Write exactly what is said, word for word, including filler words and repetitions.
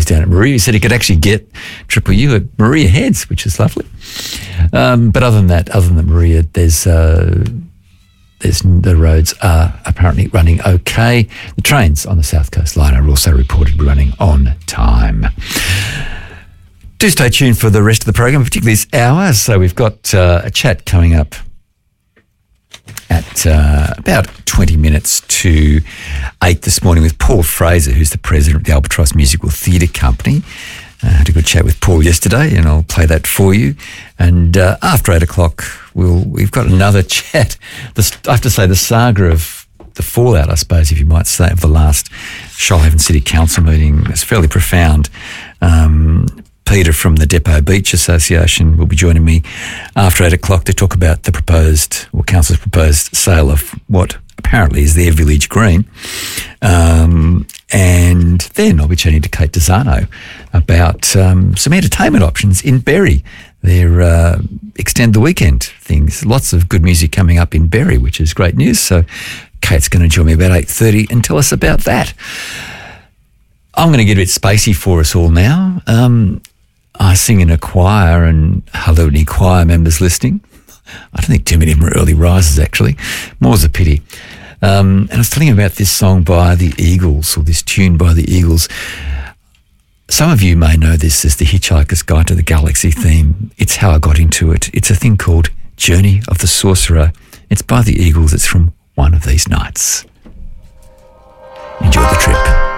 down at Maria. He said he could actually get Triple U at Maria Heads, which is lovely. Um, but other than that, other than Maria, there's uh, there's the roads are apparently running okay. The trains on the South Coast Line are also reported running on time. Do stay tuned for the rest of the program, particularly this hour. So we've got uh, a chat coming up at uh, about twenty minutes to eight this morning with Paul Fraser, who's the president of the Albatross Musical Theatre Company. I uh, had a good chat with Paul yesterday, and I'll play that for you. And uh, after eight o'clock, we'll, we've got another chat. The, I have to say, the saga of the fallout, I suppose, if you might say, of the last Shoalhaven City Council meeting is fairly profound. Um, Peter from the Depot Beach Association will be joining me after eight o'clock to talk about the proposed, or Council's proposed sale of what apparently is their village green. Um, and then I'll be chatting to Kate Desano about um, some entertainment options in Berry. Their uh, Extend the Weekend things. Lots of good music coming up in Berry, which is great news. So Kate's going to join me about eight thirty and tell us about that. I'm going to get a bit spacey for us all now. Um, I sing in a choir, and hello any choir members listening. I don't think too many of them are early risers, actually. More's a pity. Um, and I was telling you about this song by the Eagles, or this tune by the Eagles. Some of you may know this as the Hitchhiker's Guide to the Galaxy theme. It's how I got into it. It's a thing called Journey of the Sorcerer. It's by the Eagles. It's from One of These Nights. Enjoy the trip.